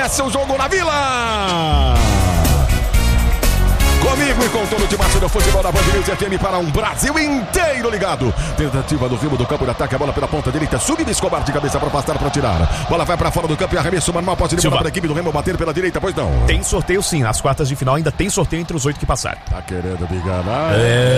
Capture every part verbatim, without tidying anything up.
Começa o jogo na Vila. Comigo e com todo o timaço do futebol da Band News F M para um Brasil inteiro ligado. Tentativa do Remo do campo de ataque, a bola pela ponta direita, Subir Escobar de cabeça para afastar, para tirar. Bola vai para fora do campo e arremesso manual, pode levar para a equipe do Remo bater pela direita, pois não. Tem sorteio sim, nas quartas de final ainda tem sorteio entre os oito que passaram. Tá querendo me enganar?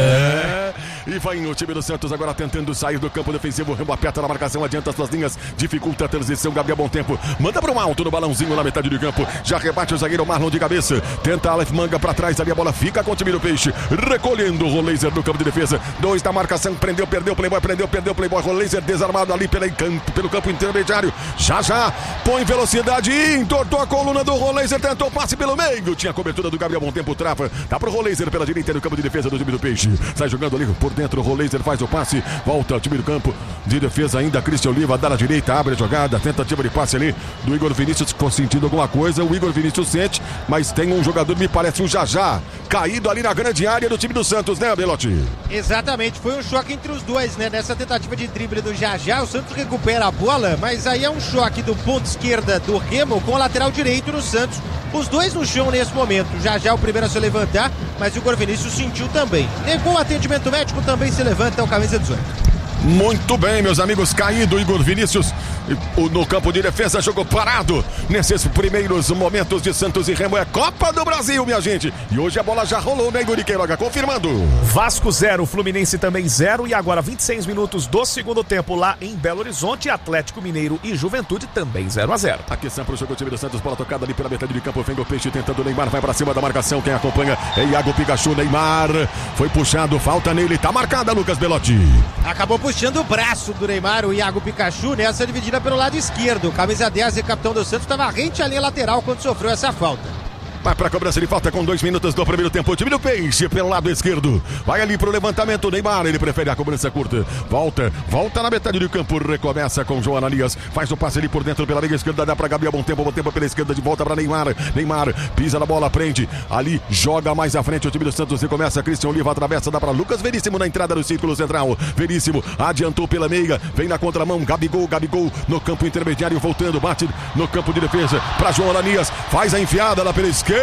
É. E vai o time do Santos agora tentando sair do campo defensivo. O Remo aperta na marcação, adianta as suas linhas, dificulta a transição. Gabriel Bom Tempo manda para um alto no balãozinho na metade do campo. Já rebate o zagueiro Marlon de cabeça. Tenta Aleph Manga para trás, ali a bola fica com o time do Peixe. Recolhendo o Roleiser no campo de defesa. Dois da marcação, prendeu, perdeu o Playboy, prendeu, perdeu o Playboy. Roleiser desarmado ali pelo campo, pelo campo intermediário. Já já põe velocidade e entortou a coluna do Roleiser. Tentou passe pelo meio. Tinha cobertura do Gabriel Bom Tempo, trava. Dá pro Roleiser pela direita no campo de defesa do time do Peixe. Sai jogando ali por dentro. O Roleiser faz o passe. Volta ao time do campo de defesa ainda. Cristian Oliva dá na direita, abre a jogada. Tentativa de passe ali do Igor Vinícius. Sentindo alguma coisa. O Igor Vinícius sente, mas tem um jogador, me parece um Jajá, caído ali na grande área do time do Santos, né, Belotti? Exatamente, foi um choque entre os dois, né? Nessa tentativa de drible do Jajá, o Santos recupera a bola, mas aí é um choque do ponto esquerda do Remo com o lateral direito do Santos. Os dois no chão nesse momento. O Jajá é o primeiro a se levantar, mas o Igor Vinícius sentiu também. Negou o atendimento médico, também se levanta, é o camisa dezoito. Muito bem, meus amigos, caído Igor Vinícius no campo de defesa, jogo parado nesses primeiros momentos de Santos e Remo. É Copa do Brasil, minha gente, e hoje a bola já rolou, né, Igor Queiroga? Confirmando. Vasco zero, Fluminense também zero, e agora vinte e seis minutos do segundo tempo lá em Belo Horizonte, Atlético Mineiro e Juventude também zero a zero. Aqui sempre o jogo do time do Santos, bola tocada ali pela metade de campo, vem o Peixe tentando, o Neymar vai pra cima da marcação, quem acompanha é Iago Pikachu. Neymar foi puxado, falta nele, tá marcada, Lucas Belotti. Acabou puxando o braço do Neymar, o Iago Pikachu, nessa dividida pelo lado esquerdo. Camisa dez e capitão do Santos estava rente à linha lateral quando sofreu essa falta. Vai pra cobrança de falta com dois minutos do primeiro tempo. O time do Peixe pelo lado esquerdo. Vai ali pro levantamento. Neymar, ele prefere a cobrança curta. Volta, volta na metade do campo. Recomeça com João Ananias. Faz o passe ali por dentro pela linha esquerda. Dá pra Gabriel Bom Tempo. Bom Tempo pela esquerda. De volta pra Neymar. Neymar pisa na bola, prende. Ali joga mais à frente o time do Santos. Recomeça. Cristian Oliva atravessa. Dá pra Lucas Veríssimo na entrada do círculo central. Veríssimo adiantou pela meia. Vem na contramão. Gabigol, Gabigol no campo intermediário. Voltando, bate no campo de defesa pra João Ananias. Faz a enfiada lá pela esquerda.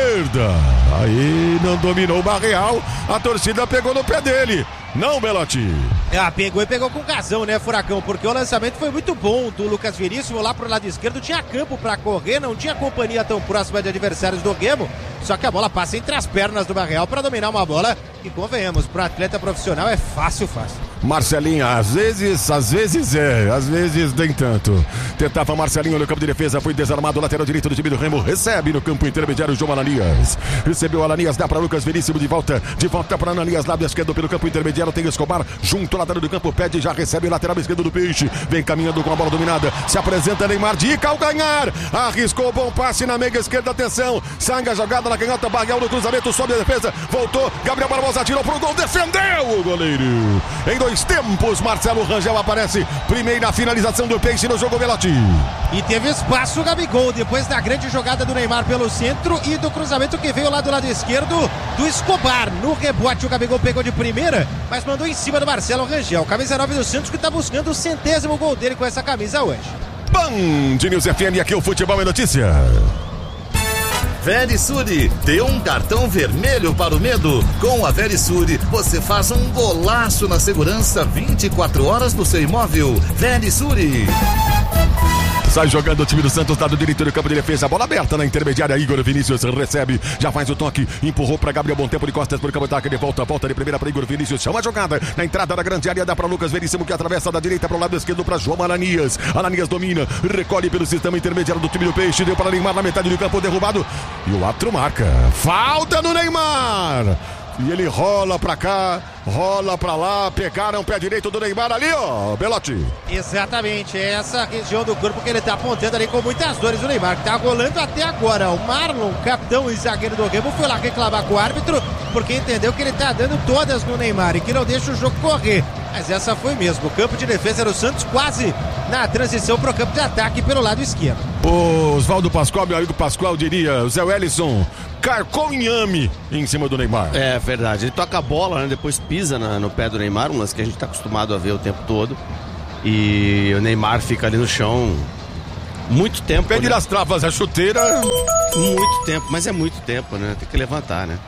Aí não dominou o Barreal, a torcida pegou no pé dele. Não, Belotti. Ah, pegou e pegou com razão, né, Furacão? Porque o lançamento foi muito bom do Lucas Veríssimo lá pro lado esquerdo. Tinha campo pra correr, não tinha companhia tão próxima de adversários do Remo. Só que a bola passa entre as pernas do Barreal para dominar uma bola que, convenhamos, pro atleta profissional é fácil, fácil. Marcelinho, às vezes, às vezes é, às vezes nem tanto. Tentava Marcelinho no campo de defesa, foi desarmado, lateral direito do time do Remo, recebe no campo intermediário João Ananias. Recebeu Ananias, dá para Lucas Veríssimo de volta, de volta para Ananias, lado esquerdo pelo campo intermediário, tem Escobar, junto ao lateral do campo, pede, já recebe o lateral esquerdo do Peixe, vem caminhando com a bola dominada, se apresenta Neymar de calcanhar, arriscou o bom passe na meia esquerda, atenção, sangue a jogada na canhota, Barreal no cruzamento, sobe a defesa, voltou, Gabriel Barbosa tirou pro gol, defendeu o goleiro. Em dois tempos, Marcelo Rangel aparece, primeira finalização do Peixe no jogo, Velotti. E teve espaço o Gabigol, depois da grande jogada do Neymar pelo centro e do cruzamento que veio lá do lado esquerdo do Escobar. No rebote o Gabigol pegou de primeira, mas mandou em cima do Marcelo Rangel, camisa nove do Santos, que está buscando o centésimo gol dele com essa camisa hoje. Band News F M, aqui o Futebol é Notícia. Verisure, dê um cartão vermelho para o medo. Com a Verisure, você faz um golaço na segurança vinte e quatro horas do seu imóvel. Verisure. Sai jogando o time do Santos, lado direito do campo de defesa, bola aberta na intermediária, Igor Vinícius recebe, já faz o toque, empurrou para Gabriel Bom Tempo de costas por campo de ataque, de volta, volta de primeira para Igor Vinícius, chama a jogada, na entrada da grande área, dá para Lucas Veríssimo, que atravessa da direita para o lado esquerdo para João Ananias, Ananias domina, recolhe pelo sistema intermediário do time do Peixe, deu para Neymar na metade do campo, derrubado, e o árbitro marca, falta no Neymar! E ele rola pra cá, rola pra lá, pegaram o pé direito do Neymar ali, ó, Belotti. Exatamente, é essa região do corpo que ele tá apontando ali com muitas dores o Neymar, que tá rolando até agora. O Marlon, capitão e zagueiro do Remo, foi lá reclamar com o árbitro, porque entendeu que ele tá dando todas no Neymar e que não deixa o jogo correr. Mas essa foi mesmo, o campo de defesa do Santos quase na transição pro campo de ataque pelo lado esquerdo. O Oswaldo Pascoal, meu amigo Pascoal, diria, o Zé Wellison carcou o inhame em cima do Neymar. É verdade, ele toca a bola, né, depois pisa na, no pé do Neymar, um lance que a gente tá acostumado a ver o tempo todo. E o Neymar fica ali no chão muito tempo. Pede né? as travas, a chuteira. Muito tempo, mas é muito tempo, né? Tem que levantar, né?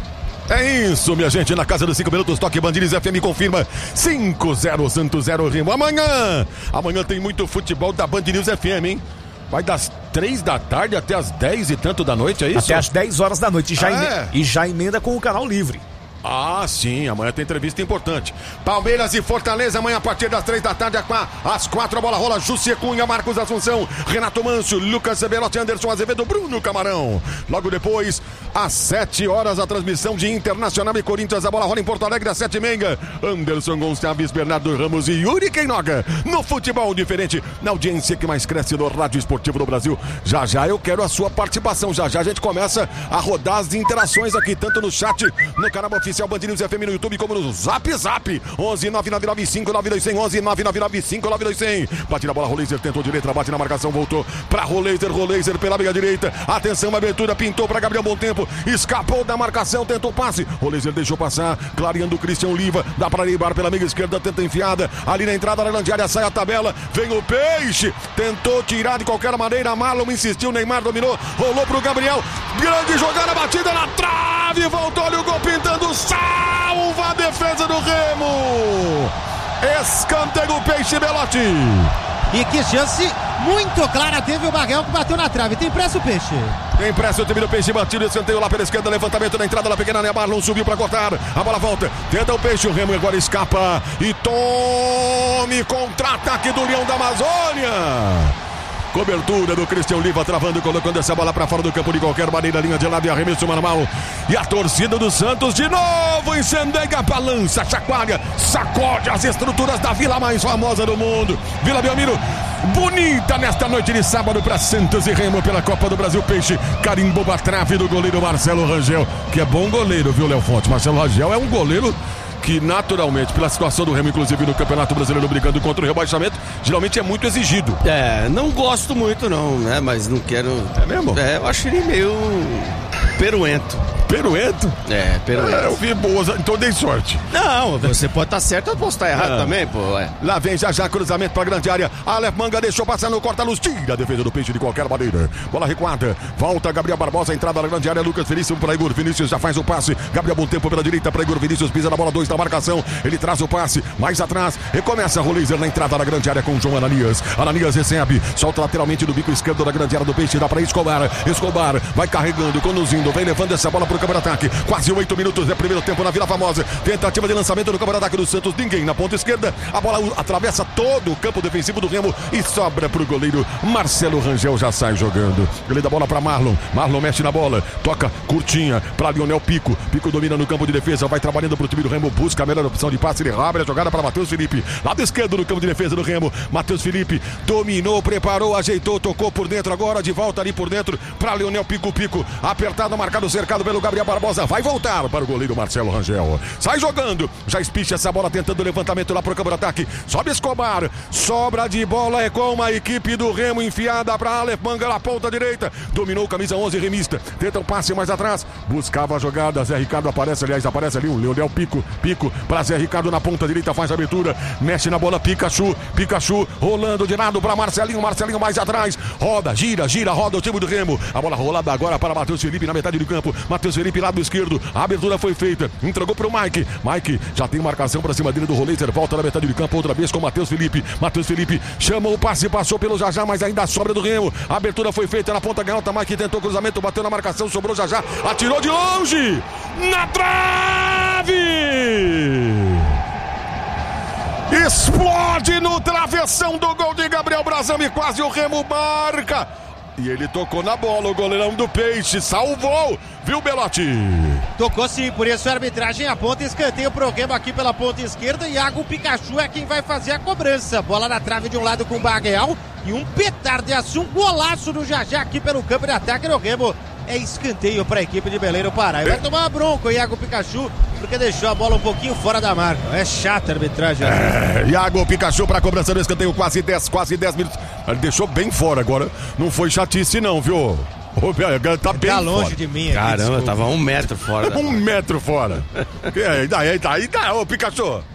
É isso, minha gente, na casa dos cinco minutos, toque Band News F M confirma cinco zero Santos zero Remo. Amanhã, amanhã tem muito futebol da Band News F M, hein? Vai das três da tarde até as dez e tanto da noite, é isso? Até as dez horas da noite, e já, é. emenda, e já emenda com o canal livre. Ah, sim, amanhã tem entrevista importante. Palmeiras e Fortaleza, amanhã a partir das três da tarde, às quatro, a bola rola. Jussi Cunha, Marcos Assunção, Renato Manso, Lucas Belotti, Anderson Azevedo, Bruno Camarão. Logo depois, às sete horas, a transmissão de Internacional e Corinthians, a bola rola em Porto Alegre, às sete e meia. Anderson Gonçalves, Bernardo Ramos e Yuri Queinoga. No futebol diferente, na audiência que mais cresce no Rádio Esportivo do Brasil. Já já eu quero a sua participação. Já já a gente começa a rodar as interações aqui, tanto no chat, no canal oficial Band News F M no YouTube, como no Zap Zap. onze nove nove nove cinco nove dois zero zero, onze nove nove nove cinco nove dois zero zero. Bate na bola, Roleiser tentou direita, bate na marcação, voltou pra Roleiser, Roleiser pela meia direita. Atenção, abertura, pintou pra Gabriel Bom Tempo, escapou da marcação, tentou passe. Roleiser deixou passar, clareando o Christian Oliva, dá pra Neibar pela meia esquerda, tenta enfiada. Ali na entrada da grande área, sai a tabela, vem o Peixe, tentou tirar de qualquer maneira, Marlon insistiu, Neymar dominou, rolou pro Gabriel, grande jogada, batida na trave, voltou, olha o gol pintando, salva a defesa do Remo. Escanteio Peixe, Belotti. E que chance muito clara teve o Barrel, que bateu na trave. Tem pressa o Peixe? Tem pressa o time do Peixe, batido, escanteio lá pela esquerda, levantamento na entrada da pequena área, Marlon subiu pra cortar, a bola volta, tenta o Peixe, o Remo agora escapa e tome contra-ataque do Leão da Amazônia. Cobertura do Christian Oliva, travando, colocando essa bola pra fora do campo de qualquer maneira, linha de lado e arremesso manual. E a torcida do Santos de novo incendeia, balança, chacoalha, sacode as estruturas da vila mais famosa do mundo. Vila Belmiro, bonita nesta noite de sábado para Santos e Remo pela Copa do Brasil. Peixe carimbou a trave do goleiro Marcelo Rangel, que é bom goleiro, viu, Léo Fonte? Marcelo Rangel é um goleiro que naturalmente, pela situação do Remo, inclusive no Campeonato Brasileiro brigando contra o rebaixamento, geralmente é muito exigido. É, não gosto muito não, né, mas não quero... É mesmo? É, eu acho ele meio peruento. Peruento? É, peruento. É, eu vi boas, então dei sorte. Não, você pode estar certo, eu posso estar errado Ah. também, pô. É. Lá vem já já cruzamento pra grande área. Aleph Manga deixou passar no corta-luz. Tira a defesa do Peixe de qualquer maneira. Bola recuada. Volta Gabriel Barbosa. Entrada na grande área. Lucas Felício para Igor Vinícius. Já faz o passe. Gabriel Bom Tempo pela direita para Igor Vinícius. Pisa na bola dois da marcação. Ele traz o passe. Mais atrás. Recomeça Roleiser na entrada da grande área com o João Ananias. Ananias recebe. Solta lateralmente do bico esquerdo da grande área do Peixe. Dá para Escobar. Escobar vai carregando, conduzindo. Vem levando essa bola pro campo de ataque. Quase oito minutos de primeiro tempo na Vila Famosa. Tentativa de lançamento no campo de ataque do Santos. Ninguém na ponta esquerda. A bola atravessa todo o campo defensivo do Remo e sobra pro goleiro Marcelo Rangel. Já sai jogando. Ele dá bola pra Marlon. Marlon mexe na bola. Toca curtinha pra Lionel Pico. Pico domina no campo de defesa. Vai trabalhando pro time do Remo. Busca a melhor opção de passe. Ele abre a jogada para Matheus Felipe. Lado esquerdo no campo de defesa do Remo. Matheus Felipe dominou, preparou, ajeitou, tocou por dentro. Agora de volta ali por dentro pra Lionel Pico. Pico apertado, marcado, cercado pelo Gabriel Barbosa. Vai voltar para o goleiro Marcelo Rangel. Sai jogando. Já espicha essa bola tentando o levantamento lá pro campo de ataque. Sobe Escobar. Sobra de bola é com a equipe do Remo enfiada para Aleph Manga na ponta direita. Dominou o camisa onze remista. Tenta o passe mais atrás. Buscava a jogada. Zé Ricardo aparece, aliás, aparece ali o Leonel Pico. Pico para Zé Ricardo na ponta direita. Faz a abertura. Mexe na bola Pikachu. Pikachu rolando de lado para Marcelinho. Marcelinho mais atrás. Roda, gira, gira, roda o time do Remo. A bola rolada agora para Matheus Felipe na metade do campo. Matheus Felipe lado esquerdo. A abertura foi feita. Entregou pro Mike. Mike já tem marcação para cima dele do Roleiser. Volta na metade do campo outra vez com Matheus Felipe. Matheus Felipe chamou o passe, passou pelo Jajá, mas ainda sobra do Remo. A abertura foi feita na ponta canhota. Mike tentou cruzamento, bateu na marcação, sobrou Jajá. Atirou de longe. Na trave! Explode no travessão do gol de Gabriel Brazão e quase o Remo marca. E ele tocou na bola, o goleirão do Peixe salvou, viu, Belotti? Tocou sim, por isso a arbitragem aponta escanteio pro Remo aqui pela ponta esquerda. Iago Pikachu é quem vai fazer a cobrança. Bola na trave de um lado com o Barreal e um petardo de um golaço do Jajá aqui pelo campo de ataque do Remo. É escanteio para a equipe de Belém do Pará. E vai tomar uma bronca o Iago Pikachu, porque deixou a bola um pouquinho fora da marca. É chata a arbitragem. É, Iago Pikachu para a cobrança do escanteio, quase dez, quase dez minutos. Ele deixou bem fora agora. Não foi chatice não, viu? Tá bem tá longe fora. de mim. Caramba, aqui, desculpa. tava um metro fora. Um metro fora. E aí, daí, daí, daí, ô Pikachu.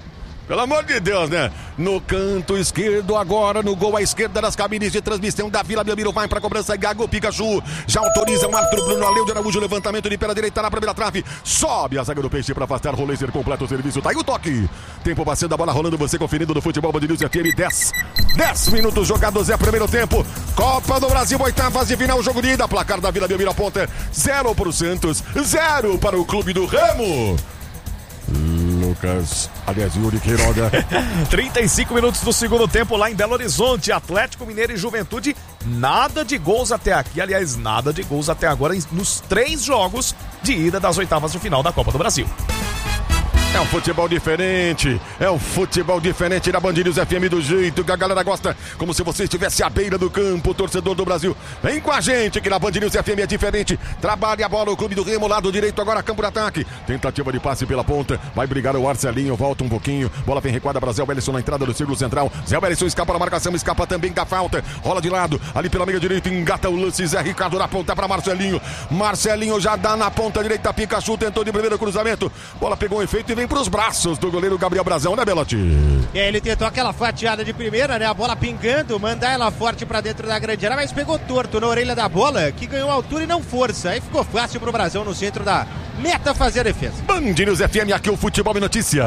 Pelo amor de Deus, né? No canto esquerdo agora, no gol à esquerda das cabines de transmissão da Vila Belmiro, vai pra cobrança, Gago, Pikachu, já autoriza o árbitro Bruno Aleu de Araújo, levantamento de pela direita na primeira trave, sobe a zaga do Peixe pra afastar, Roleiser completa o serviço, tá aí o toque. Tempo passando, a bola rolando, você conferindo do futebol Band News F M, dez, dez minutos jogados, é primeiro tempo, Copa do Brasil, oitavas de final, jogo de ida, placar da Vila Belmiro aponta zero para o Santos, zero para o Clube do Remo. Lucas, aliás, Yuri Queiroga. trinta e cinco minutos do segundo tempo lá em Belo Horizonte, Atlético Mineiro e Juventude, nada de gols até aqui, aliás, nada de gols até agora nos três jogos de ida das oitavas de final da Copa do Brasil. É um futebol diferente, é um futebol diferente da Band News F M do jeito que a galera gosta, como se você estivesse à beira do campo, torcedor do Brasil. Vem com a gente que na Band News F M é diferente. Trabalha a bola, o Clube do Remo, lado direito, agora campo de ataque. Tentativa de passe pela ponta, vai brigar o Marcelinho, volta um pouquinho. Bola vem recuada para Zé Wellison na entrada do círculo central. Zé Wellison escapa da marcação, escapa também da falta. Rola de lado, ali pela meia direita, engata o lance. Zé Ricardo na ponta para Marcelinho. Marcelinho já dá na ponta direita, Pikachu tentou de primeiro cruzamento. Bola pegou um efeito e vem para os braços do goleiro Gabriel Brazão, né, Belotti? E aí ele tentou aquela fatiada de primeira, né? A bola pingando, mandar ela forte pra dentro da grande área, mas pegou torto na orelha da bola, que ganhou altura e não força. Aí ficou fácil pro Brazão no centro da meta fazer a defesa. Band News F M, aqui o Futebol e Notícia.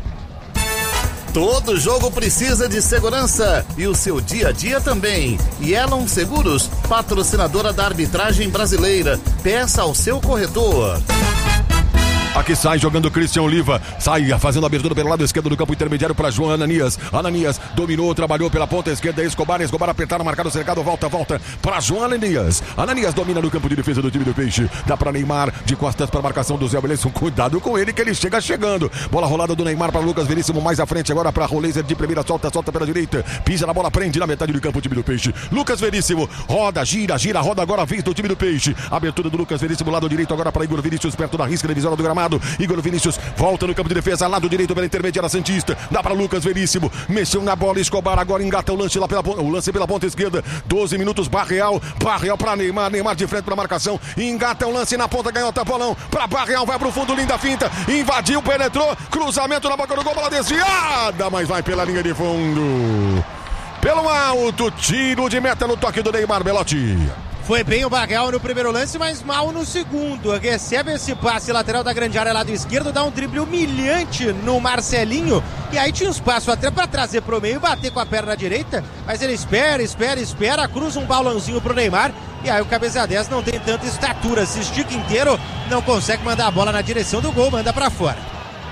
Todo jogo precisa de segurança e o seu dia a dia também. E Elon Seguros, patrocinadora da arbitragem brasileira. Peça ao seu corretor. Aqui sai jogando Christian Oliva, sai fazendo a abertura pelo lado esquerdo do campo intermediário para João Ananias. Ananias dominou, trabalhou pela ponta esquerda, Escobar, Escobar apertaram, marcado, cercado, volta, volta para João Ananias. Ananias domina no campo de defesa do time do Peixe, dá para Neymar, de costas para a marcação do Zé Wellison, cuidado com ele que ele chega chegando. Bola rolada do Neymar para Lucas Veríssimo, mais à frente agora para Roleiser de primeira, solta, solta pela direita, pisa na bola, prende na metade do campo o time do Peixe. Lucas Veríssimo, roda, gira, gira, roda agora a vez do time do Peixe. Abertura do Lucas Veríssimo, lado direito agora para Igor Vinícius, perto da risca divisória do gramado. Igor Vinícius volta no campo de defesa, lado direito pela intermediária Santista, dá para Lucas Veríssimo, mexeu na bola, Escobar agora engata o lance lá pela ponta, o lance pela ponta esquerda, doze minutos, Barreal, Barreal para Neymar, Neymar de frente para a marcação, engata o lance na ponta, ganhou o tapolão, para Barreal, vai para o fundo, linda finta, invadiu, penetrou, cruzamento na boca do gol, bola desviada, mas vai pela linha de fundo, pelo alto, tiro de meta no toque do Neymar, Belotti. Foi bem o Barreal no primeiro lance, mas mal no segundo. Recebe esse passe lateral da grande área, lado esquerdo, dá um drible humilhante no Marcelinho. E aí tinha um espaço até para trazer pro meio e bater com a perna direita. Mas ele espera, espera, espera, cruza um balãozinho pro Neymar. E aí o camisa dez não tem tanta estatura, se estica inteiro, não consegue mandar a bola na direção do gol, manda para fora.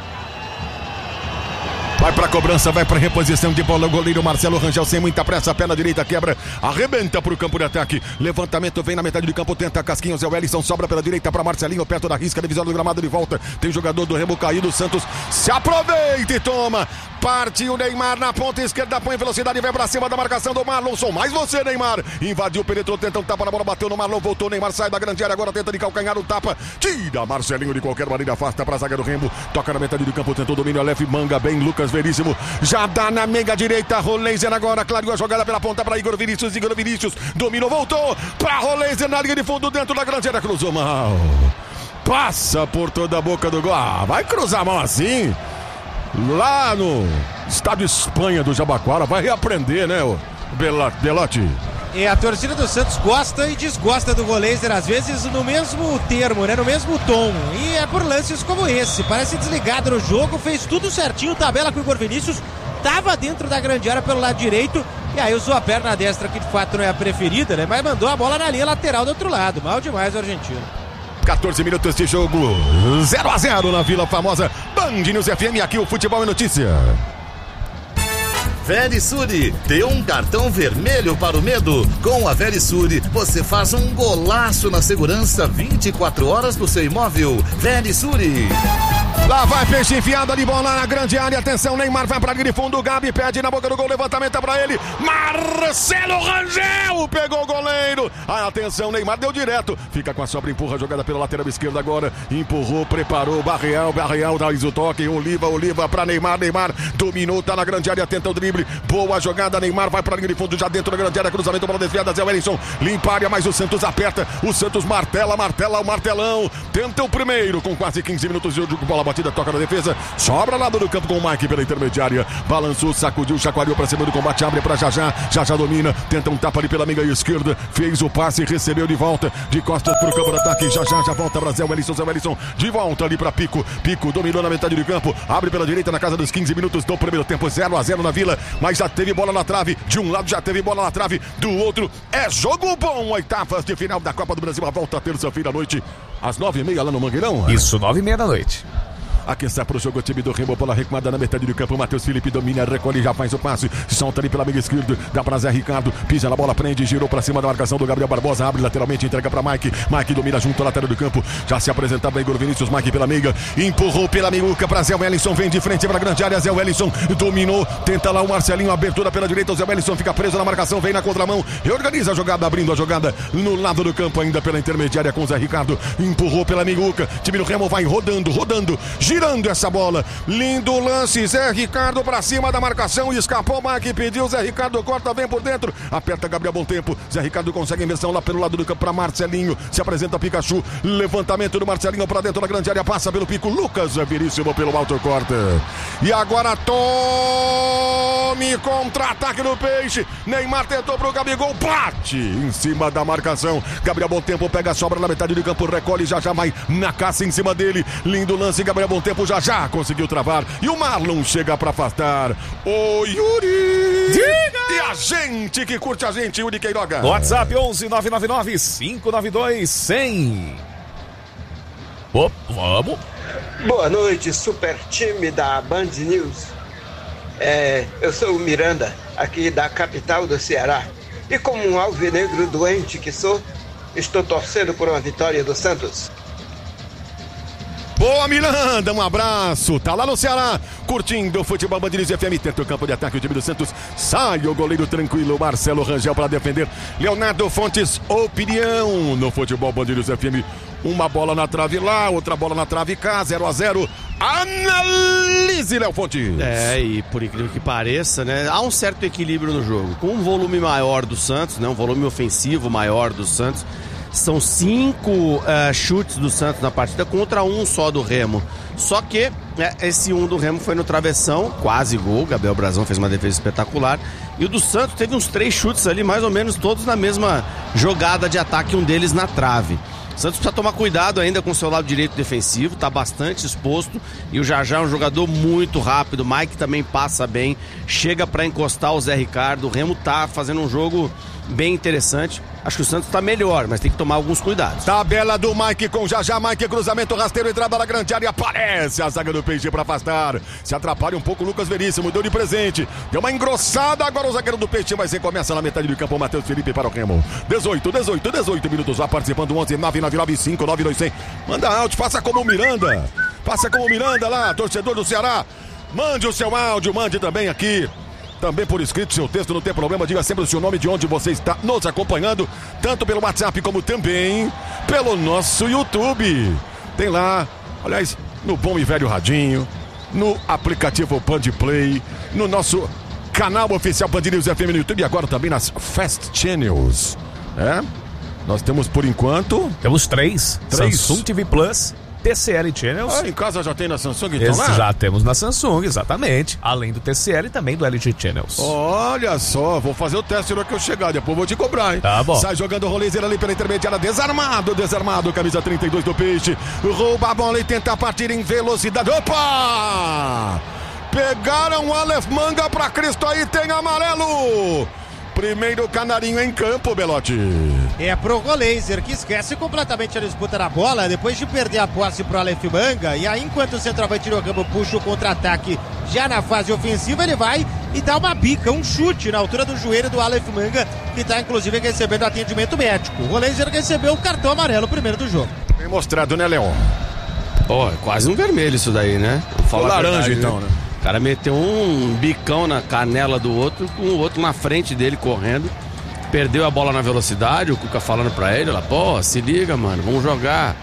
Vai pra cobrança, vai pra reposição de bola, o goleiro Marcelo Rangel sem muita pressa, perna direita quebra, arrebenta pro campo de ataque, levantamento vem na metade do campo, tenta Casquinhos, Zé Wellison sobra pela direita pra Marcelinho, perto da risca, divisória do gramado, de volta, tem jogador do Remo caído, Santos se aproveita e toma, parte o Neymar na ponta esquerda, põe velocidade, vem pra cima da marcação do Marlon, sou mais você, Neymar, invadiu, penetrou, tenta um tapa na bola, bateu no Marlon, voltou, Neymar sai da grande área, agora tenta de calcanhar o tapa, tira Marcelinho de qualquer maneira, afasta pra zaga do Remo, toca na metade do campo, tentou domínio, Aleph, manga bem, Lucas Veríssimo, já dá na mega direita, Roleiser agora, clareou a jogada pela ponta para Igor Vinícius, Igor Vinícius, dominou, voltou, para Roleiser na linha de fundo, dentro da grande área, cruzou mal, passa por toda a boca do gol, ah, vai cruzar mal assim, lá no estádio Espanha do Jabaquara, vai reaprender, né, o Belotti? E a torcida do Santos gosta e desgosta do Roleiser, às vezes no mesmo termo, né? No mesmo tom. E é por lances como esse. Parece desligado no jogo, fez tudo certinho, tabela com o Igor Vinícius, tava dentro da grande área pelo lado direito, e aí usou a perna destra, que de fato não é a preferida, né? Mas mandou a bola na linha lateral do outro lado. Mal demais o argentino. quatorze minutos de jogo, zero a zero na Vila Famosa. Band News F M, aqui o Futebol e Notícia. Verisure, dê um cartão vermelho para o medo. Com a Verisure, você faz um golaço na segurança vinte e quatro horas do seu imóvel. Verisure. Lá vai Peixe enfiado ali, bola na grande área, atenção, Neymar vai pra linha de fundo, Gabi pede na boca do gol, levantamento é pra ele, Marcelo Rangel pegou o goleiro, ah, atenção, Neymar deu direto, fica com a sobra, empurra a jogada pela lateral esquerda agora, empurrou, preparou, Barreal, Barreal dá o toque, Oliva, Oliva pra Neymar, Neymar dominou, tá na grande área, tenta o drible, boa jogada, Neymar vai pra linha de fundo, já dentro da grande área, cruzamento, bola desviada, Zé Wellison, limpa a área, mas o Santos aperta, o Santos martela, martela, o martelão, tenta o primeiro, com quase quinze minutos de jogo, bola batida batida, toca na defesa, sobra lado do campo com o Mike pela intermediária, balançou, sacudiu, chacoalhou pra cima do combate, abre pra Jajá, Jajá domina, tenta um tapa ali pela meia esquerda, fez o passe, recebeu de volta, de costas pro campo de ataque, Jajá já volta pra Zé Wellison, Zé Wellison de volta ali pra Pico, Pico dominou na metade do campo, abre pela direita na casa dos quinze minutos do primeiro tempo, zero a zero na Vila, mas já teve bola na trave, de um lado já teve bola na trave, do outro é jogo bom, oitavas de final da Copa do Brasil, a volta terça-feira à noite, às nove e meia lá no Mangueirão. Isso, nove e meia da noite. Aqui está pro jogo o time do Remo, bola recuada na metade do campo, Matheus Felipe domina, recolhe, já faz o passe, solta ali pela meia esquerda, dá pra Zé Ricardo, pisa na bola, prende, girou pra cima da marcação do Gabriel Barbosa, abre lateralmente, entrega pra Mike, Mike domina junto à lateral do campo, já se apresentava Igor Vinícius, Mike pela meia, empurrou pela meiuca pra Zé Wellison, vem de frente pra grande área, Zé Wellison dominou, tenta lá o Marcelinho, abertura pela direita, o Zé Wellison fica preso na marcação, vem na contramão, reorganiza a jogada, abrindo a jogada no lado do campo, ainda pela intermediária com o Zé Ricardo, empurrou pela meiuca, time do Remo vai rodando, rodando, girando essa bola. Lindo lance, Zé Ricardo pra cima da marcação, escapou, Mike pediu, Zé Ricardo corta, vem por dentro, aperta Gabriel Bom Tempo, Zé Ricardo consegue a inversão lá pelo lado do campo pra Marcelinho, se apresenta Pikachu, levantamento do Marcelinho pra dentro da grande área, passa pelo Pico, Lucas Veríssimo pelo alto corte, e agora tome contra-ataque do Peixe, Neymar tentou pro Gabigol, bate em cima da marcação, Gabriel Bom Tempo pega a sobra na metade do campo, recolhe, já já vai na caça em cima dele, lindo lance, Gabriel Bom Tempo já já conseguiu travar e o Marlon chega pra afastar o Yuri. Diga! E a gente que curte a gente, Yuri Queiroga. WhatsApp onze nove nove nove cinco nove dois cem. Opa, vamos. Boa noite, super time da Band News. É, eu sou o Miranda, aqui da capital do Ceará. E como um alvinegro doente que sou, estou torcendo por uma vitória do Santos. Boa, Miranda, um abraço, tá lá no Ceará, curtindo o futebol Band News F M, tenta o campo de ataque, o time do Santos, sai o goleiro tranquilo, Marcelo Rangel para defender, Leonardo Fontes, opinião no futebol Band News F M, uma bola na trave lá, outra bola na trave cá, zero a zero, analise, Léo Fontes. É, e por incrível que pareça, né, há um certo equilíbrio no jogo, com um volume maior do Santos, né, um volume ofensivo maior do Santos. São cinco uh, chutes do Santos na partida contra um só do Remo. Só que né, esse um do Remo foi no travessão, quase gol. Gabriel Brazão fez uma defesa espetacular. E o do Santos teve uns três chutes ali, mais ou menos todos na mesma jogada de ataque, um deles na trave. O Santos precisa tomar cuidado ainda com o seu lado direito defensivo, tá bastante exposto. E o Jajá é um jogador muito rápido. O Mike também passa bem, chega para encostar o Zé Ricardo. O Remo tá fazendo um jogo bem interessante. Acho que o Santos tá melhor, mas tem que tomar alguns cuidados. Tabela do Mike com Jajá, Mike, cruzamento rasteiro, entrada na grande área, aparece a zaga do Peixe para afastar. Se atrapalha um pouco o Lucas Veríssimo, deu de presente, deu uma engrossada, agora o zagueiro do Peixe, mas recomeça na metade do campo, o Matheus Felipe para o Remo. dezoito, dezoito, dezoito minutos lá participando, onze nove nove nove cinco nove dois zero zero. Manda áudio, faça como o Miranda, faça como o Miranda lá, torcedor do Ceará. Mande o seu áudio, mande também aqui. Também por escrito, seu texto, não tem problema, diga sempre o seu nome, de onde você está nos acompanhando, tanto pelo WhatsApp como também pelo nosso YouTube. Tem lá, aliás, no bom e velho radinho, no aplicativo Band Play, no nosso canal oficial Band News F M no YouTube e agora também nas Fast Channels. É? Nós temos por enquanto... Temos três. Três. Samsung T V Plus, T C L Channels. Ah, em casa já tem na Samsung, então Esse lá? já temos na Samsung, exatamente. Além do T C L e também do L G Channels. Olha só, vou fazer o teste na hora que eu chegar, depois vou te cobrar, hein? Tá bom. Sai jogando o rolezeiro ali pela intermediária, desarmado, desarmado, camisa trinta e dois do Peixe. Rouba a bola e tenta partir em velocidade. Opa! Pegaram o Aleph Manga pra Cristo, aí tem amarelo. Primeiro canarinho em campo, Belotti. É pro Goleiser, que esquece completamente a disputa da bola, depois de perder a posse pro Aleph Manga, e aí enquanto o centroavante no campo puxa o contra-ataque já na fase ofensiva, ele vai e dá uma bica, um chute na altura do joelho do Aleph Manga, que tá inclusive recebendo atendimento médico. O Goleiser recebeu o cartão amarelo primeiro do jogo. Bem mostrado, né, Leon? Pô, é quase um vermelho isso daí, né? Foi laranja, então, né? O cara meteu um bicão na canela do outro, com o outro na frente dele correndo. Perdeu a bola na velocidade, o Cuca falando pra ele, ela, pô, se liga, mano, vamos jogar.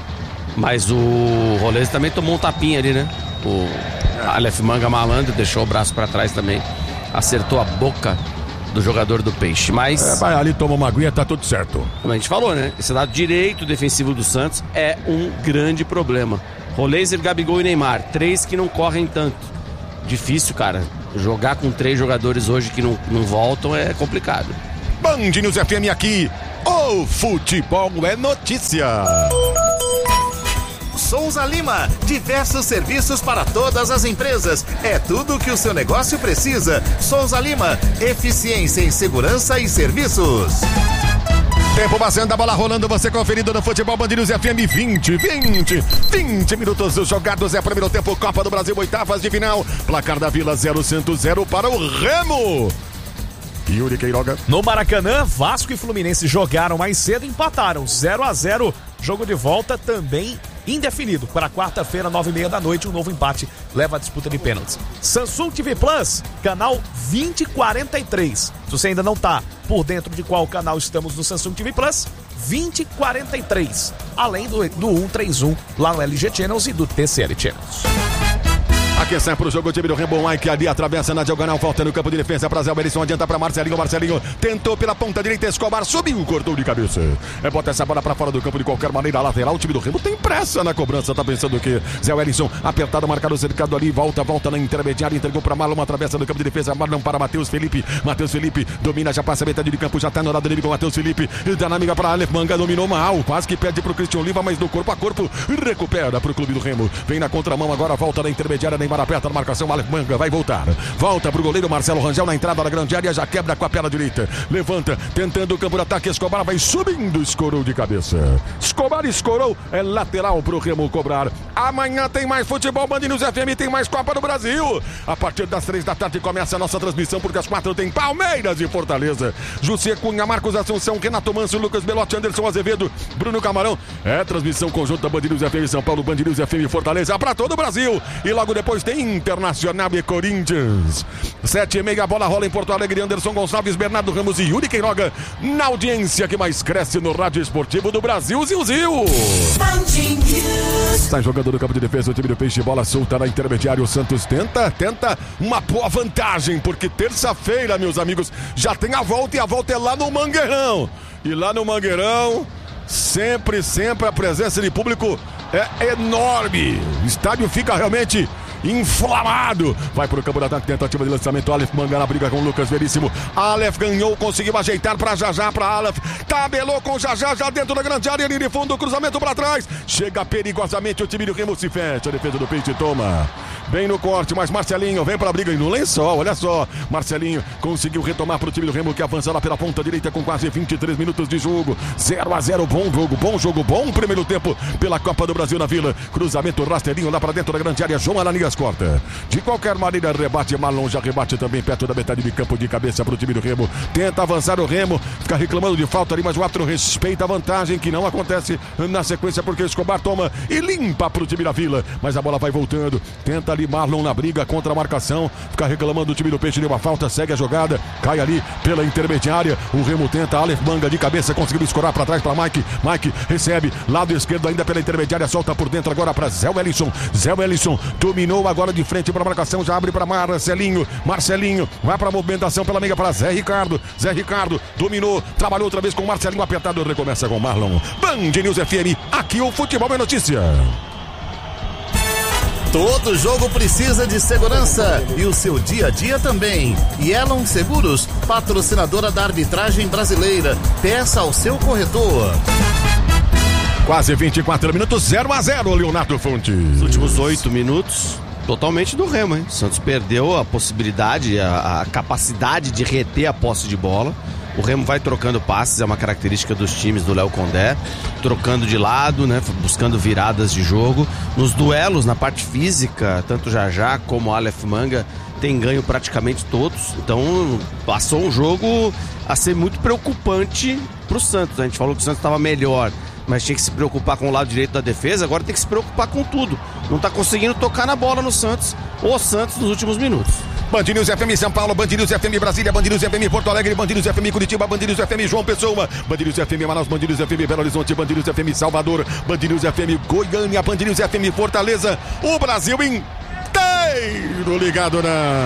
Mas o Rolês também tomou um tapinha ali, né? O Aleph Manga malandro deixou o braço pra trás também. Acertou a boca do jogador do Peixe, mas... É, vai ali, toma uma aguinha, tá tudo certo. Como a gente falou, né? Esse lado direito defensivo do Santos é um grande problema. Roleiser, Gabigol e Neymar. Três que não correm tanto. Difícil, cara. Jogar com três jogadores hoje que não, não voltam é complicado. Band News F M aqui. O futebol é notícia. Souza Lima, diversos serviços para todas as empresas. É tudo o que o seu negócio precisa. Souza Lima, eficiência em segurança e serviços. Tempo passando, a bola rolando, você conferindo no Futebol Band News F M. vinte, vinte, vinte minutos jogados, é primeiro tempo, Copa do Brasil, oitavas de final. Placar da Vila zero, Santos zero para o Remo. Yuri Queiroga. No Maracanã, Vasco e Fluminense jogaram mais cedo e empataram zero a zero. Jogo de volta também indefinido. Para quarta-feira, nove e meia da noite, um novo empate leva a disputa de pênaltis. Samsung T V Plus, canal vinte e quarenta e três. Se você ainda não está por dentro de qual canal estamos no Samsung T V Plus, vinte e quarenta e três. Além do, do cento e trinta e um lá no L G Channels e do T C L Channels. Aqui sai pro jogo o time do Remo, Mike ali atravessa na diagonal, volta no campo de defesa para Zé Belisson, adianta para Marcelinho, Marcelinho tentou pela ponta direita, Escobar subiu, cortou de cabeça. É bota essa bola para fora do campo de qualquer maneira, lateral, o time do Remo tem pressa na cobrança, tá pensando o quê? Zé Belisson apertado, marcado, cercado ali, volta, volta na intermediária, entregou para Marlon, atravessa no campo de defesa, Marlon para Matheus Felipe, Matheus Felipe domina, já passa a metade de campo, já tá no lado dele com Matheus Felipe, dá na amiga para Aleph Manga, dominou mal, quase que perde pro Cristian Oliva, mas no corpo a corpo, recupera pro clube do Remo, vem na contramão agora, volta na intermediária, Neymar aperta na marcação, Aleph Manga vai voltar, volta pro goleiro Marcelo Rangel na entrada da grande área, já quebra com a perna direita, levanta, tentando o campo de ataque, Escobar vai subindo, escorou de cabeça, Escobar escorou, é lateral pro Remo cobrar. Amanhã tem mais futebol, Band News F M, tem mais Copa do Brasil, a partir das três da tarde começa a nossa transmissão, porque às quatro tem Palmeiras e Fortaleza, José Cunha, Marcos Assunção, Renato Manso, Lucas Belotti, Anderson Azevedo, Bruno Camarão, é transmissão conjunta Band News F M São Paulo, Band News F M Fortaleza, pra todo o Brasil, e logo depois tem Internacional e Corinthians. Sete e meia, a bola rola em Porto Alegre, Anderson Gonçalves, Bernardo Ramos e Yuri Queiroga, na audiência que mais cresce no rádio esportivo do Brasil, Zil Zil. Está jogando no campo de defesa o time do Peixe, bola solta na intermediária, o Santos tenta, tenta uma boa vantagem, porque terça-feira, meus amigos, já tem a volta, e a volta é lá no Mangueirão. E lá no Mangueirão, sempre, sempre a presença de público é enorme. O estádio fica realmente inflamado, vai pro campo de ataque, tentativa de lançamento, Aleph Manga na briga com o Lucas Veríssimo, Aleph ganhou, conseguiu ajeitar pra Jajá, pra Aleph, tabelou com Jajá, já dentro da grande área, linha de fundo, cruzamento pra trás, chega perigosamente, o time do Remo se fecha, a defesa do Peixe toma, bem no corte, mas Marcelinho vem pra briga e no lençol, olha só, Marcelinho conseguiu retomar pro time do Remo, que avança lá pela ponta direita com quase vinte e três minutos de jogo, zero a zero, bom jogo, bom jogo, bom primeiro tempo pela Copa do Brasil na Vila, cruzamento rasteirinho lá pra dentro da grande área, João Ananias corta. De qualquer maneira, rebate Marlon, já rebate também perto da metade de campo, de cabeça para o time do Remo. Tenta avançar o Remo, fica reclamando de falta ali, mas o árbitro respeita a vantagem, que não acontece na sequência, porque Escobar toma e limpa para o time da Vila. Mas a bola vai voltando, tenta ali Marlon na briga contra a marcação, fica reclamando do time do Peixe de uma falta, segue a jogada, cai ali pela intermediária. O Remo tenta, Aleph Manga de cabeça, conseguiu escorar para trás para Mike. Mike recebe, lado esquerdo ainda pela intermediária, solta por dentro agora para Zé Wellison. Zé Wellison dominou agora de frente para a marcação, já abre para Marcelinho, Marcelinho vai para a movimentação pela meia para Zé Ricardo, Zé Ricardo dominou, trabalhou outra vez com Marcelinho apertado, recomeça com Marlon. Band News F M, aqui o futebol é notícia. Todo jogo precisa de segurança e o seu dia a dia também. Yellow Seguros, patrocinadora da arbitragem brasileira. Peça ao seu corretor. Quase vinte e quatro minutos, zero a zero, Leonardo Fontes. Os últimos oito minutos totalmente do Remo, hein? Santos perdeu a possibilidade, a, a capacidade de reter a posse de bola. O Remo vai trocando passes, é uma característica dos times do Léo Condé, trocando de lado, né, buscando viradas de jogo. Nos duelos, na parte física, tanto Jajá como Aleph Manga tem ganho praticamente todos. Então passou um jogo a ser muito preocupante pro Santos. A gente falou que o Santos estava melhor, mas tinha que se preocupar com o lado direito da defesa, agora tem que se preocupar com tudo. Não tá conseguindo tocar na bola no Santos, o Santos nos últimos minutos. Band News F M São Paulo, Band News F M Brasília, Band News F M Porto Alegre, Band News F M Curitiba, Band News F M João Pessoa, Band News F M Manaus, Band News F M Belo Horizonte, Band News F M Salvador, Band News F M Goiânia, Band News F M Fortaleza, o Brasil em Mineiro ligado na...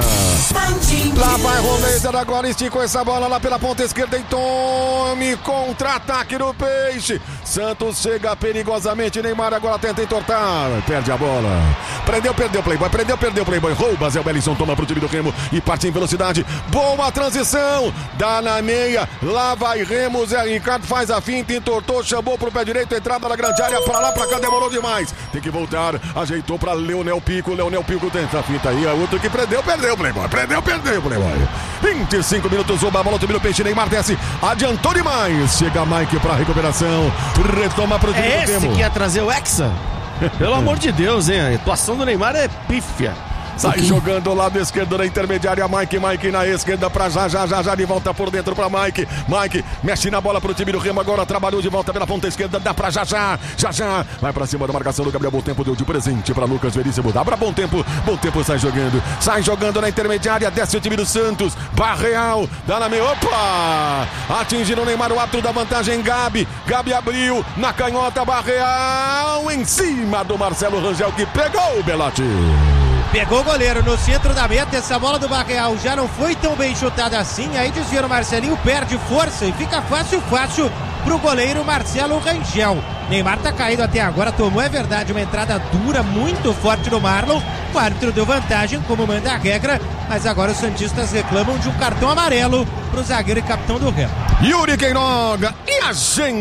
Lá vai Roleiser, agora esticou essa bola lá pela ponta esquerda, em tome, contra-ataque no Peixe. Santos chega perigosamente, Neymar agora tenta entortar, perde a bola. Prendeu, perdeu o Playboy, prendeu, perdeu o Playboy, rouba, Zé Wellington toma pro time do Remo e parte em velocidade. Boa transição, dá na meia, lá vai Remo, Zé Ricardo faz a finta, entortou, chamou pro pé direito, entrada na grande área, pra lá, pra cá, demorou demais. Tem que voltar, ajeitou pra Leonel Pico, Leonel Pico tenta a finta aí, a outro que prendeu, perdeu o Playboy, prendeu, perdeu o Playboy. vinte e cinco minutos, rouba a bola, o time do Peixe, Neymar desce, adiantou demais, chega Mike pra recuperação, retoma pro time é do Remo. Esse que ia trazer o Hexa? Pelo amor de Deus, hein? A atuação do Neymar é pífia. Sai que... jogando o lado esquerdo na intermediária, Mike, Mike na esquerda pra já, já, já, já, de volta por dentro pra Mike, Mike, mexe na bola pro time do Remo, agora trabalhou de volta pela ponta esquerda, dá pra já, já, já, já, vai pra cima da marcação do Gabriel Bom Tempo, deu de presente pra Lucas Veríssimo, dá pra Bom Tempo, Bom Tempo sai jogando, sai jogando na intermediária, desce o time do Santos, Barreal, dá na meia, opa, atingindo o Neymar, o ato da vantagem, Gabi, Gabi abriu, na canhota, Barreal, em cima do Marcelo Rangel, que pegou o Belotti. Pegou o goleiro no centro da meta, essa bola do Barreal já não foi tão bem chutada assim, aí desvia o Marcelinho, perde força e fica fácil, fácil pro goleiro Marcelo Rangel. Neymar tá caído até agora, tomou, é verdade, uma entrada dura, muito forte do Marlon, o árbitro deu vantagem, como manda a regra, mas agora os santistas reclamam de um cartão amarelo pro zagueiro e capitão do Remo. Yuri Queiroga e a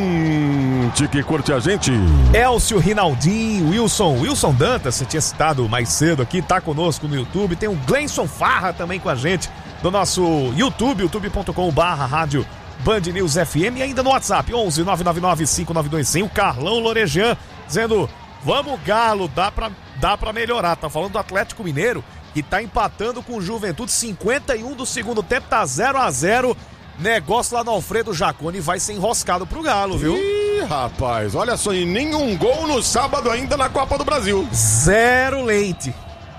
gente que curte a gente. Elcio Rinaldinho, Wilson, Wilson Dantas, você tinha citado mais cedo aqui, tá conosco no YouTube, tem o Gleison Farra também com a gente, do nosso YouTube, youtube ponto com barra rádio Band News F M, e ainda no WhatsApp, onze nove nove nove cinco nove dois cem, o Carlão Lorejan, dizendo, vamos Galo, dá pra, dá pra melhorar, tá falando do Atlético Mineiro, que tá empatando com o Juventude, cinquenta e um do segundo tempo, tá zero a zero, negócio lá no Alfredo Jaconi vai ser enroscado pro Galo, viu? Ih, rapaz, olha só, e nenhum gol no sábado ainda na Copa do Brasil. Zero leite.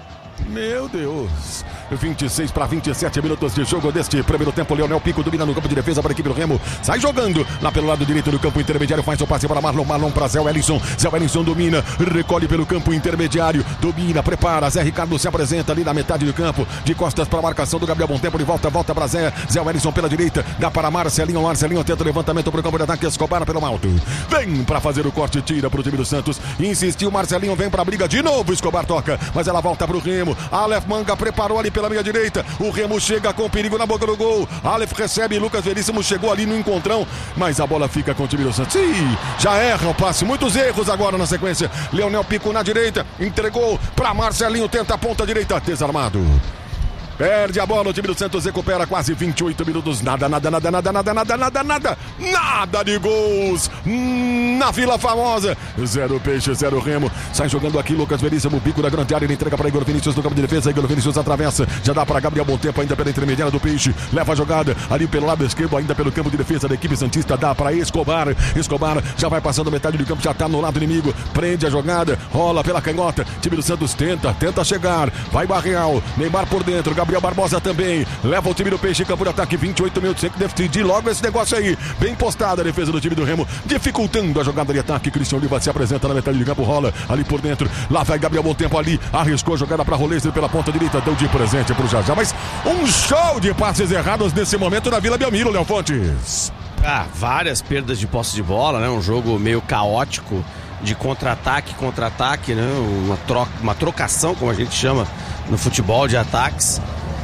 Meu Deus. vinte e seis para vinte e sete minutos de jogo deste primeiro tempo. Leonel Pico domina no campo de defesa para a equipe do Remo. Sai jogando lá pelo lado direito do campo intermediário. Faz o passe para Marlon. Marlon para Zé Wellington. Zé Wellington domina. Recolhe pelo campo intermediário. Domina, prepara. Zé Ricardo se apresenta ali na metade do campo. De costas para a marcação do Gabriel Bom Tempo. De volta, volta para Zé. Zé Wellington pela direita. Dá para Marcelinho. Marcelinho tenta o levantamento para o campo de ataque. Escobar pelo alto. Vem para fazer o corte. Tira para o time do Santos. Insistiu. Marcelinho vem para a briga de novo. Escobar toca. Mas ela volta para o Remo. Aleph Manga preparou ali pela meia direita. O Remo chega com perigo na boca do gol. Aleph recebe, Lucas Veríssimo chegou ali no encontrão, mas a bola fica com o time do Santos. Ih, já erra o passe, muitos erros agora na sequência. Leonel Pico na direita, entregou para Marcelinho, tenta a ponta direita, desarmado. Perde a bola, o time do Santos recupera quase vinte e oito minutos. Nada, nada, nada, nada, nada, nada, nada, nada. Nada de gols na Vila Famosa. Zero Peixe, zero Remo. Sai jogando aqui Lucas Veríssimo, bico da grande área. Ele entrega para Igor Vinícius no campo de defesa. Igor Vinícius atravessa. Já dá para Gabriel Bom Tempo, ainda pela intermediária do Peixe. Leva a jogada ali pelo lado esquerdo, ainda pelo campo de defesa da equipe santista. Dá para Escobar. Escobar já vai passando metade do campo, já tá no lado inimigo. Prende a jogada, rola pela canhota. Time do Santos tenta, tenta chegar. Vai Barreal, Neymar por dentro. Gabriel Barbosa também, leva o time do Peixe em campo de ataque, vinte e oito minutos, tem que decidir logo esse negócio aí, bem postada a defesa do time do Remo, dificultando a jogada de ataque. Cristian Oliva se apresenta na metade de campo, rola ali por dentro, lá vai Gabriel Bom Tempo ali, arriscou a jogada para Roleiser pela ponta direita, deu de presente pro Jajá, mas um show de passes errados nesse momento na Vila Belmiro, Léo Fontes. Ah, várias perdas de posse de bola, né, um jogo meio caótico, de contra-ataque, contra-ataque, né, uma, troca, uma trocação, como a gente chama no futebol, de ataques.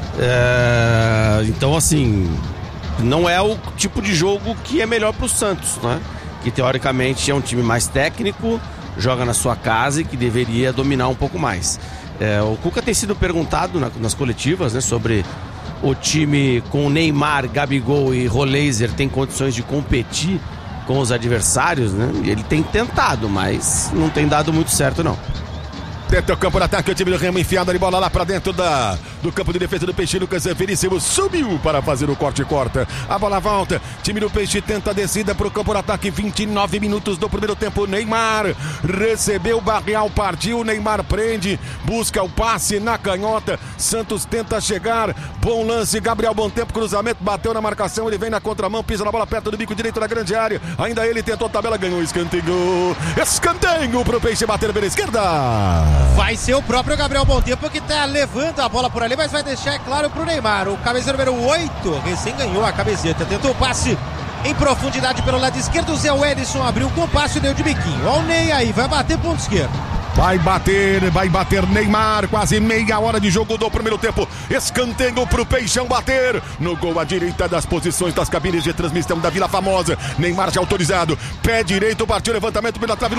É, então assim, não é o tipo de jogo que é melhor para o Santos, né? Que teoricamente é um time mais técnico, joga na sua casa e que deveria dominar um pouco mais. É, o Cuca tem sido perguntado na, nas coletivas, né, sobre o time com Neymar, Gabigol e Roleiser tem condições de competir com os adversários, né? Ele tem tentado, mas não tem dado muito certo não. Tenta o campo de ataque, o time do Remo enfiado de bola lá pra dentro da do campo de defesa do Peixe. Lucas Veríssimo subiu para fazer o corte e corta. A bola volta. Time do Peixe tenta a descida para o campo de ataque. vinte e nove minutos do primeiro tempo. Neymar recebeu, Barreal partiu. Neymar prende, busca o passe na canhota. Santos tenta chegar. Bom lance. Gabriel Bom Tempo, cruzamento, bateu na marcação. Ele vem na contramão, pisa na bola perto do bico direito da grande área. Ainda ele tentou a tabela, ganhou escanteio. Escanteio pro Peixe bater pela esquerda. Vai ser o próprio Gabriel Bom Tempo que tá levando a bola por ali, mas vai deixar, é claro, pro Neymar. O camisa número oito recém ganhou a camiseta. Tentou o passe em profundidade pelo lado esquerdo. O Zé Wellison abriu com o passe e deu de biquinho. Olha o Ney aí, vai bater ponto esquerdo. Vai bater, vai bater Neymar, quase meia hora de jogo do primeiro tempo. Escanteio pro Peixão bater. No gol à direita das posições das cabines de transmissão da Vila Famosa. Neymar já autorizado. Pé direito, partiu, levantamento pela trave.